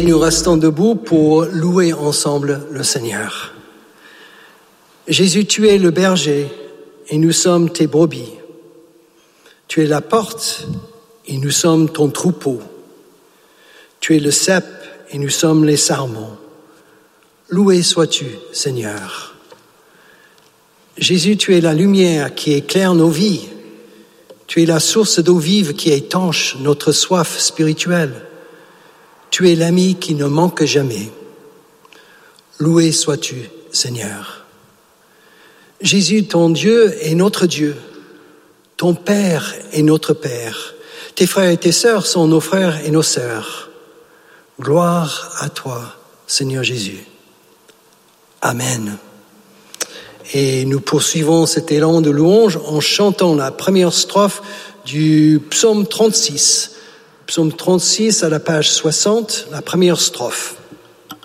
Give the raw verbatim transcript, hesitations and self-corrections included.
et nous restons debout pour louer ensemble le Seigneur. Jésus, tu es le berger et nous sommes tes brebis. Tu es la porte et nous sommes ton troupeau. Tu es le cep et nous sommes les sarments. Loué sois-tu, Seigneur. Jésus, tu es la lumière qui éclaire nos vies. Tu es la source d'eau vive qui étanche notre soif spirituelle. Tu es l'ami qui ne manque jamais. Loué sois-tu, Seigneur. Jésus, ton Dieu est notre Dieu. Ton Père est notre Père. Tes frères et tes sœurs sont nos frères et nos sœurs. Gloire à toi, Seigneur Jésus. Amen. Et nous poursuivons cet élan de louange en chantant la première strophe du psaume trente-six. Psaume trente-six à la page soixante, la première strophe.